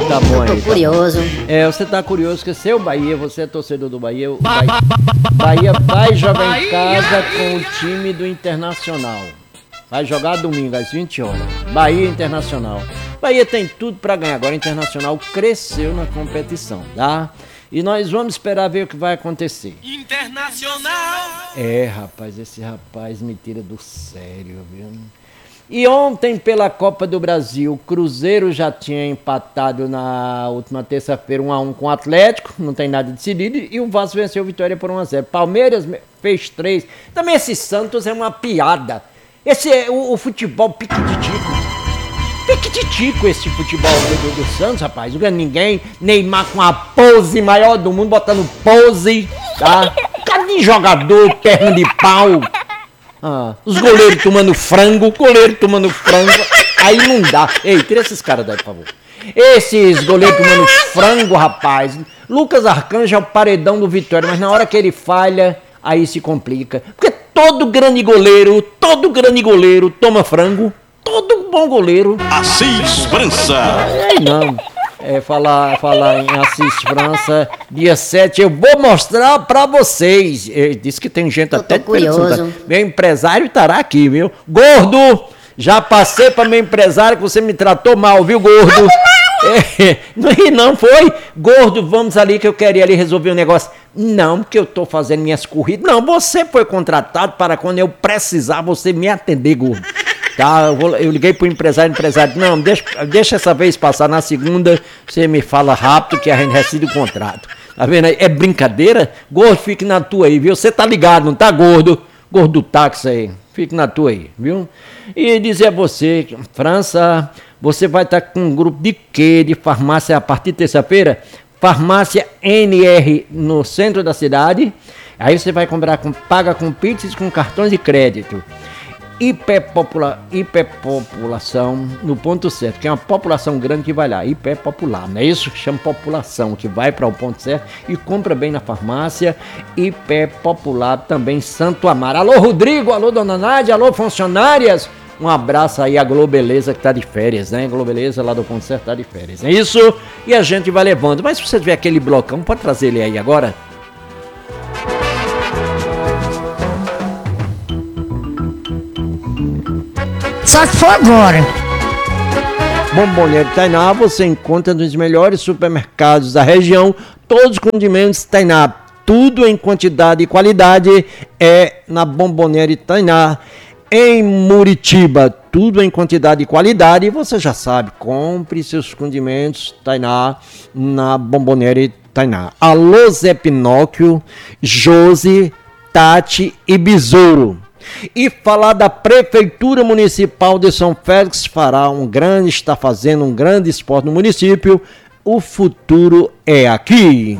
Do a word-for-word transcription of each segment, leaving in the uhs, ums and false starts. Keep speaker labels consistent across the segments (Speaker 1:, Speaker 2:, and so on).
Speaker 1: tá bom aí.
Speaker 2: Tô curioso.
Speaker 1: É, você tá curioso que seu Bahia, você é torcedor do Bahia, o Bahia, Bahia vai jogar em casa com o time do Internacional. Vai jogar domingo às vinte horas. Bahia Internacional. Bahia tem tudo pra ganhar. Agora o Internacional cresceu na competição, tá? E nós vamos esperar ver o que vai acontecer.
Speaker 3: Internacional!
Speaker 1: É, rapaz, esse rapaz me tira do sério, viu? E ontem, pela Copa do Brasil, o Cruzeiro já tinha empatado na última terça-feira um a um com o Atlético, não tem nada decidido, e o Vasco venceu a Vitória por um a zero. Palmeiras fez três. Também esse Santos é uma piada. Esse é o, o futebol piquititico. Piquititico esse futebol do, do, do Santos, rapaz. Não ganha ninguém. Neymar com a pose maior do mundo, botando pose, tá? Cara de jogador, perna de pau. Ah, os goleiros tomando frango, goleiro tomando frango. Aí não dá. Ei, tira esses caras daí, por favor. Esses goleiros tomando frango, rapaz. Lucas Arcanjo é o paredão do Vitória, mas na hora que ele falha, aí se complica. Porque todo grande goleiro, todo grande goleiro toma frango. Todo bom goleiro.
Speaker 3: Assis França.
Speaker 1: Aí não. É, falar, falar em Assis França, dia sete, eu vou mostrar pra vocês. Ele disse que tem gente
Speaker 2: Eu
Speaker 1: até
Speaker 2: tô curioso.
Speaker 1: Meu empresário estará aqui, viu? Gordo! Já passei pra meu empresário que você me tratou mal, viu, gordo? É, não, não foi? Gordo, vamos ali que eu queria ali resolver um negócio. Não, porque eu tô fazendo minhas corridas. Não, você foi contratado para quando eu precisar você me atender, gordo. Tá, eu, vou, eu liguei pro empresário, empresário, não, deixa, deixa essa vez passar, na segunda você me fala rápido que a gente rescinde o contrato. Tá vendo aí? É brincadeira? Gordo, fique na tua aí, viu? Você tá ligado, não tá, gordo? Gordo do táxi aí, fique na tua aí, viu? E dizer a você, França, você vai estar com um grupo de quê? De farmácia a partir de terça-feira? Farmácia N R no centro da cidade. Aí você vai comprar, com, paga com Pix com cartões de crédito. Hiperpopula, hiperpopulação no ponto certo, que é uma população grande que vai lá, hiperpopular, não é isso que chama população, que vai para o ponto certo e compra bem na farmácia. Hiperpopular também Santo Amaro. Alô Rodrigo, alô Dona Nádia, alô funcionárias, um abraço aí a Globeleza que tá de férias, né? Globeleza lá do ponto certo tá de férias, é isso? E a gente vai levando, mas se você tiver aquele blocão, pode trazer ele aí agora.
Speaker 2: Só se for agora.
Speaker 1: Bomboniere Tainá, você encontra nos melhores supermercados da região, todos os condimentos Tainá, tudo em quantidade e qualidade é na Bomboniere Tainá. Em Muritiba, tudo em quantidade e qualidade, você já sabe, compre seus condimentos Tainá na Bomboniere Tainá. Alô Zé Pinóquio, Josi, Tati e Besouro. E falar da Prefeitura Municipal de São Félix, fará um grande, está fazendo um grande esporte no município. O futuro é aqui.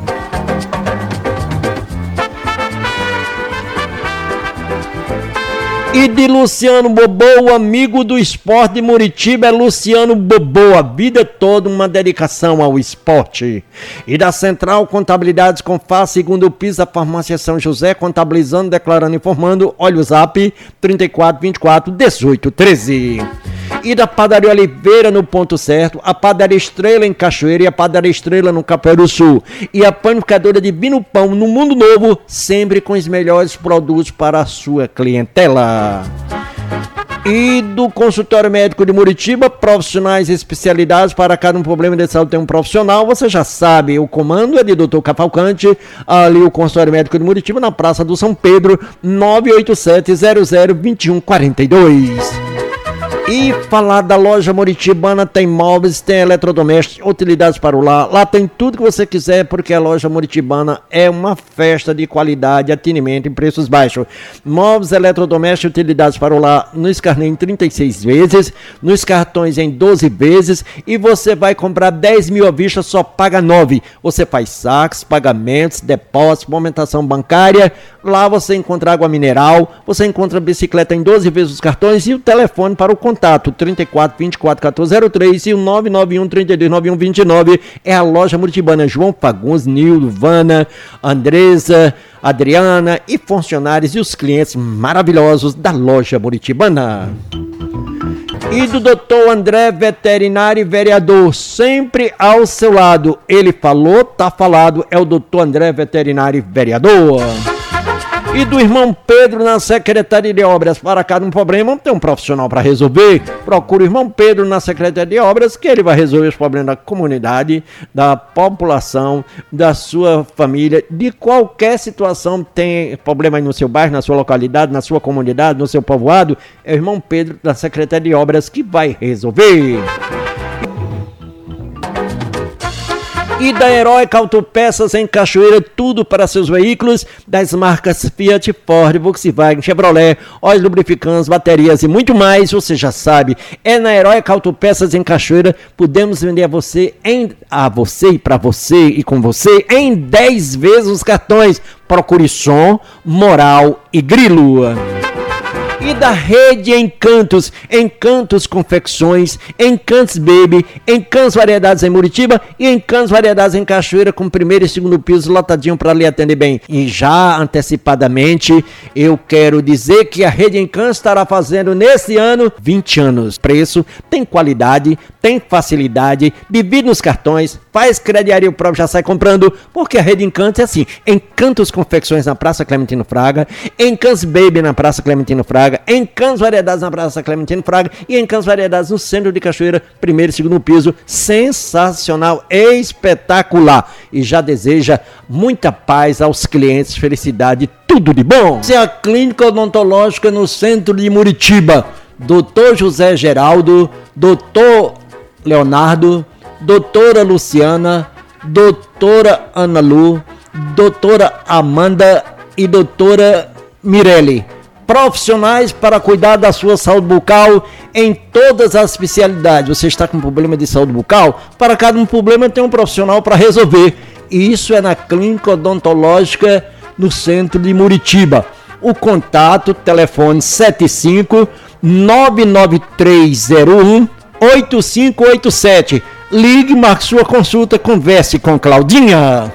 Speaker 1: E de Luciano Boboa, amigo do esporte de Muritiba, é Luciano Boboa, a vida toda uma dedicação ao esporte. E da Central Contabilidades com Fá, segundo o piso da Farmácia São José, contabilizando, declarando, informando, olha o zap, trinta e quatro, vinte e quatro, dezoito, treze. E da Padaria Oliveira no Ponto Certo, a Padaria Estrela em Cachoeira e a Padaria Estrela no Capoeiro Sul. E a Panificadora Divino Pão no Mundo Novo, sempre com os melhores produtos para a sua clientela. E do Consultório Médico de Muritiba, profissionais e especialidades para cada um problema de saúde tem um profissional. Você já sabe, o comando é de doutor Cavalcante, ali o Consultório Médico de Muritiba, na Praça do São Pedro, nove oito sete, zero zero, dois um quatro dois. E falar da loja Muritibana, tem móveis, tem eletrodomésticos, utilidades para o lar. Lá tem tudo que você quiser, porque a loja Muritibana é uma festa de qualidade, atendimento em preços baixos. Móveis, eletrodomésticos, utilidades para o lar nos carnês em trinta e seis vezes, nos cartões em doze vezes, e você vai comprar dez mil à vista, só paga nove. Você faz saques, pagamentos, depósitos, movimentação bancária. Lá você encontra água mineral, você encontra bicicleta em doze vezes os cartões e o telefone para o contato trinta e quatro, vinte e quatro, quatorze zero três e o nove nove um, trinta e dois, noventa e um, vinte e nove é a loja Muritibana. João Fagundes, Nildo, Vana, Andresa, Adriana e funcionários e os clientes maravilhosos da loja Muritibana. E do doutor André, veterinário e vereador, sempre ao seu lado. Ele falou, tá falado, é o doutor André, veterinário e vereador. E do irmão Pedro na Secretaria de Obras. Para cada um problema tem um profissional para resolver. Procure o irmão Pedro na Secretaria de Obras, que ele vai resolver os problemas da comunidade, da população, da sua família, de qualquer situação. Tem problema aí no seu bairro, na sua localidade, na sua comunidade, no seu povoado, é o irmão Pedro da Secretaria de Obras que vai resolver. E da Heróica Autopeças em Cachoeira, tudo para seus veículos, das marcas Fiat, Ford, Volkswagen, Chevrolet, óleos lubrificantes, baterias e muito mais, você já sabe, é na Heróica Autopeças em Cachoeira. Podemos vender a você, em, a você e para você e com você, em dez vezes os cartões. Procure Som, Moral e Grilo. E da Rede Encantos, Encantos Confecções, Encantos Baby, Encantos Variedades em Muritiba e Encantos Variedades em Cachoeira, com primeiro e segundo piso lotadinho para lhe atender bem. E já antecipadamente, eu quero dizer que a Rede Encantos estará fazendo nesse ano vinte anos. Preço, tem qualidade, tem facilidade, divide nos cartões, faz crediário próprio, já sai comprando, porque a Rede Encantos é assim: Encantos Confecções na Praça Clementino Fraga, Encantos Baby na Praça Clementino Fraga, Encantos Variedades na Praça Clementino Fraga e Encantos Variedades no centro de Cachoeira, primeiro e segundo piso. Sensacional, espetacular. E já deseja muita paz aos clientes, felicidade, tudo de bom. Essa é a Clínica Odontológica no centro de Muritiba. doutor José Geraldo, doutor Leonardo, doutora Luciana, doutora Ana Lu, doutora Amanda e doutora Mirelle. Profissionais para cuidar da sua saúde bucal em todas as especialidades. Você está com problema de saúde bucal? Para cada um problema tem um profissional para resolver. E isso é na Clínica Odontológica no centro de Muritiba. O contato, telefone sete cinco nove nove três zero um oito cinco oito sete. Ligue, marque sua consulta, converse com Claudinha.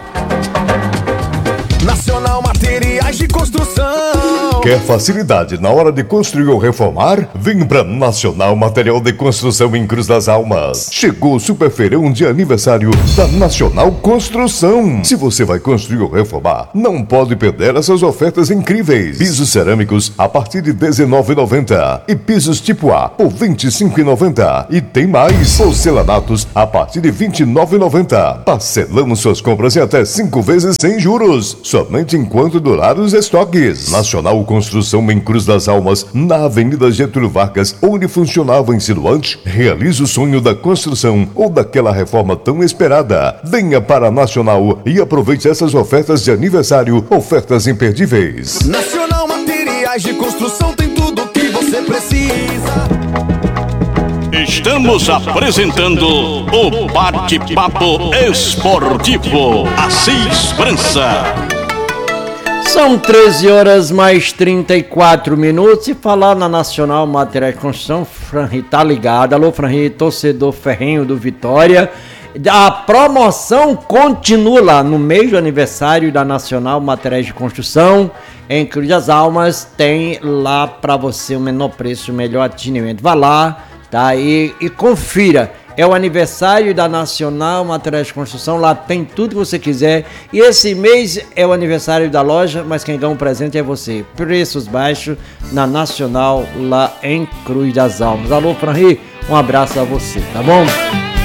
Speaker 4: Nacional Materiais de Construção.
Speaker 5: Quer facilidade na hora de construir ou reformar? Vem para Nacional Material de Construção em Cruz das Almas. Chegou o super feirão de aniversário da Nacional Construção. Se você vai construir ou reformar, não pode perder essas ofertas incríveis. Pisos cerâmicos a partir de dezenove reais e noventa centavos e pisos tipo A por vinte e cinco reais e noventa centavos. E tem mais, porcelanatos a partir de vinte e nove reais e noventa centavos. Parcelamos suas compras em até cinco vezes sem juros, somente enquanto durar os estoques. Nacional Construção em Cruz das Almas, na Avenida Getúlio Vargas, onde funcionava ensino antes. Realize o sonho da construção ou daquela reforma tão esperada. Venha para a Nacional e aproveite essas ofertas de aniversário, ofertas imperdíveis.
Speaker 4: Nacional Materiais de Construção tem tudo o que você precisa.
Speaker 3: Estamos apresentando o Bate-Papo Esportivo Assis França.
Speaker 1: São treze horas mais trinta e quatro minutos. E falar na Nacional Materiais de Construção, Franri tá ligado. Alô, Franri, torcedor ferrenho do Vitória. A promoção continua lá no mês do aniversário da Nacional Materiais de Construção. Em Cruz das Almas tem lá para você o menor preço, o melhor atendimento. Vá lá, tá? E, e confira. É o aniversário da Nacional Materiais de Construção, lá tem tudo que você quiser. E esse mês é o aniversário da loja, mas quem ganha um presente é você. Preços baixos na Nacional, lá em Cruz das Almas. Alô, Franri, um abraço a você, tá bom?